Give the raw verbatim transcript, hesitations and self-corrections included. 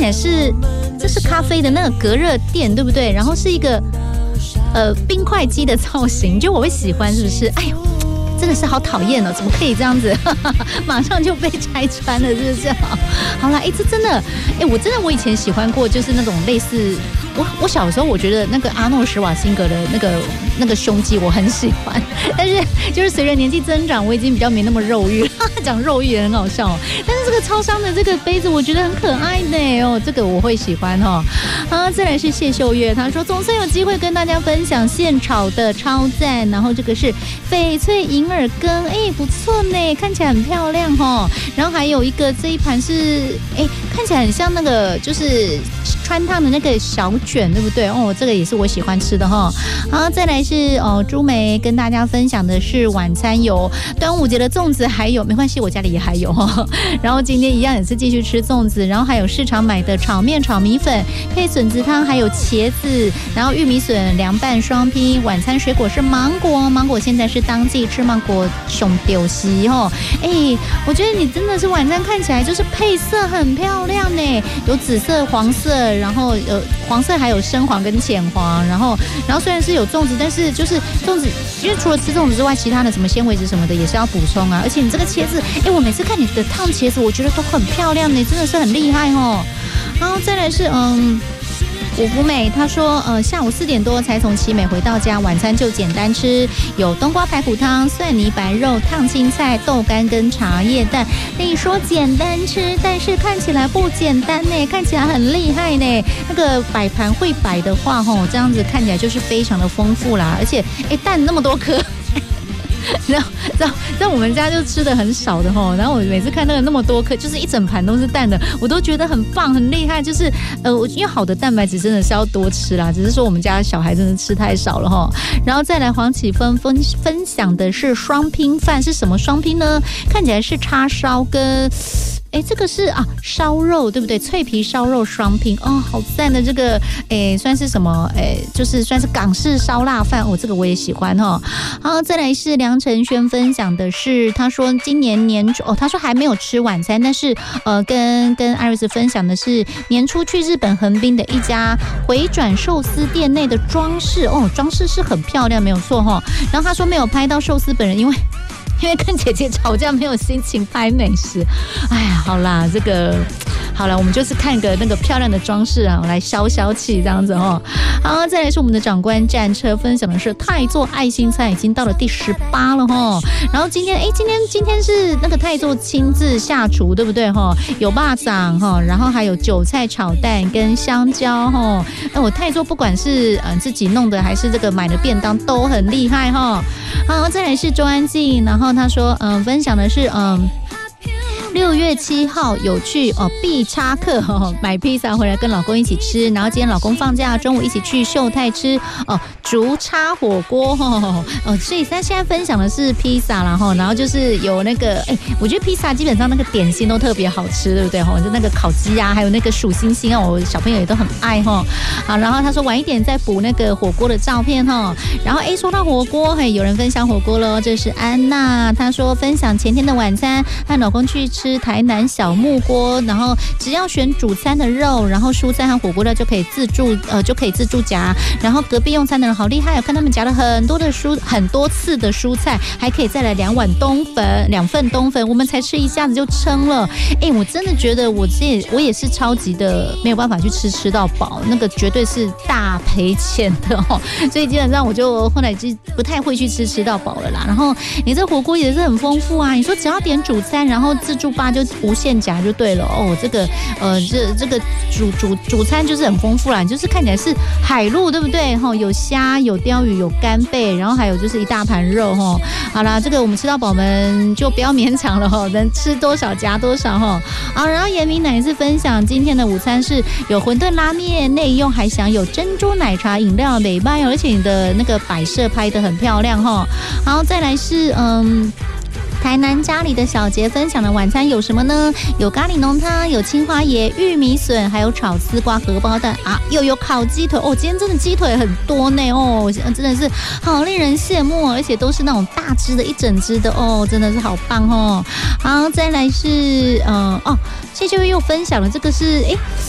起来是这是咖啡的那个隔热垫，对不对？然后是一个呃冰块机的造型，就我会喜欢，是不是？哎呦，真的是好讨厌哦！怎么可以这样子？马上就被拆穿了，是不是这样？好啦，哎，这真的，哎，我真的我以前喜欢过，就是那种类似我我小时候我觉得那个阿诺施瓦辛格的那个那个胸肌我很喜欢，但是就是随着年纪增长，我已经比较没那么肉欲了。讲肉欲也很好笑哦，但是这个超商的这个杯子我觉得很可爱呢哦，这个我会喜欢哦。好，再来是谢秀月，他说总算有机会跟大家分享现炒的超赞，然后这个是翡翠银耳羹，哎不错呢，看起来很漂亮哦。然后还有一个这一盘是哎看起来很像那个就是川烫的那个小卷，对不对？哦，这个也是我喜欢吃的哈。好，再来是哦朱梅跟大家分享的是晚餐有端午节的粽子，还有没关系，我家里也还有哈。然后今天一样也是继续吃粽子，然后还有市场买的炒面、炒米粉配笋子汤，还有茄子，然后玉米笋凉拌双拼。晚餐水果是芒果，芒果现在是当季吃芒果熊丢席哦。哎，我觉得你真的是晚餐看起来就是配色很漂亮呢，有紫色、黄色。然后呃黄色还有深黄跟浅黄，然后然后虽然是有粽子，但是就是粽子，因为除了吃粽子之外，其他的什么纤维质什么的也是要补充啊。而且你这个茄子，哎，我每次看你的烫茄子，我觉得都很漂亮呢，真的是很厉害哦。然后再来是嗯。五福美他说，呃，下午四点多才从奇美回到家，晚餐就简单吃，有冬瓜排骨汤、蒜泥白肉、烫青菜、豆干跟茶叶蛋。你说简单吃，但是看起来不简单呢，看起来很厉害呢。那个摆盘会摆的话，吼，这样子看起来就是非常的丰富啦，而且，哎，蛋那么多颗。然后，然后，在我们家就吃的很少的吼，然后我每次看那个那么多颗，就是一整盘都是蛋的，我都觉得很棒、很厉害。就是呃，因为好的蛋白质真的是要多吃啦，只是说我们家小孩真的吃太少了哈。然后再来黄启芬分分享的是双拼饭，是什么双拼呢？看起来是叉烧跟。哎，这个是啊烧肉对不对？脆皮烧肉双拼哦，好赞的这个哎，算是什么哎？就是算是港式烧腊饭哦，这个我也喜欢哈、哦。好，再来是梁晨轩分享的是，他说今年年初哦，他说还没有吃晚餐，但是呃，跟跟艾瑞斯分享的是年初去日本横滨的一家回转寿司店内的装饰哦，装饰是很漂亮，没有错哈、哦。然后他说没有拍到寿司本人，因为。因为跟姐姐吵架没有心情拍美食，哎呀，好啦，这个好了，我们就是看个那个漂亮的装饰啊，来消消气这样子哦。好，再来是我们的长官战车分享的是泰座爱心菜已经到了第十八了哈。然后今天哎，今天今天是那个泰座亲自下厨，对不对哈？有霸掌哈，然后还有韭菜炒蛋跟香蕉哈。那我泰座不管是嗯、呃、自己弄的还是这个买的便当都很厉害哈。好，再来是周安静，然后他说，嗯、呃，分享的是，嗯、呃。六月七号有去哦必叉客哦买披萨回来跟老公一起吃，然后今天老公放假，中午一起去秀泰吃哦竹叉火锅哦哦，所以他现在分享的是披萨啦哈，然后就是有那个哎，我觉得披萨基本上那个点心都特别好吃，对不对哈？就那个烤鸡啊，还有那个薯星星啊，我小朋友也都很爱哈。好，然后他说晚一点再补那个火锅的照片哈。然后哎，说到火锅，嘿，有人分享火锅喽，这是安娜，她说分享前天的晚餐，和老公去吃台南小木锅，然后只要选主餐的肉，然后蔬菜和火锅料就可以自助，呃，就可以自助夹。然后隔壁用餐的人好厉害，我看他们夹了很多的蔬，很多次的蔬菜，还可以再来两碗冬粉，两份冬粉，我们才吃一下子就撑了。哎，我真的觉得我这我也是超级的没有办法去吃吃到饱，那个绝对是大赔钱的哦。所以基本上我就后来就不太会去吃吃到饱了啦。然后你这火锅也是很丰富啊，你说只要点主餐，然后自助吧就无限夹就对了哦。这个呃，这这个主主主餐就是很丰富啦，就是看起来是海陆，对不对？哈、哦，有虾，有鲷鱼，有干贝，然后还有就是一大盘肉哈、哦。好啦，这个我们吃到饱们就不要勉强了哈、哦，能吃多少夹多少哈、哦。啊，然后严明奶是分享今天的午餐是有馄饨拉面，内用还享有珍珠奶茶饮料美拜，而且你的那个摆设拍得很漂亮哈、哦。好，再来是嗯。台南家里的小杰分享的晚餐有什么呢？有咖喱浓汤，有青花椰、玉米笋，还有炒丝瓜、荷包蛋啊，又有烤鸡腿哦。今天真的鸡腿很多呢哦，真的是好令人羡慕，而且都是那种大只的、一整只的哦，真的是好棒哦。好，再来是嗯哦，谢秀又分享了这个是哎。